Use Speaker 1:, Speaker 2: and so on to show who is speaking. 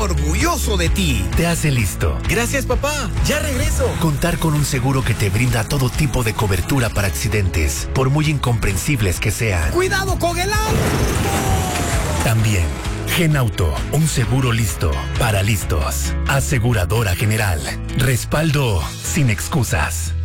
Speaker 1: Orgulloso de ti.
Speaker 2: Te hace listo.
Speaker 1: Gracias, papá. Ya regreso.
Speaker 2: Contar con un seguro que te brinda todo tipo de cobertura para accidentes, por muy incomprensibles que sean.
Speaker 1: ¡Cuidado con el auto!
Speaker 2: También, GenAuto, un seguro listo para listos. Aseguradora General. Respaldo sin excusas.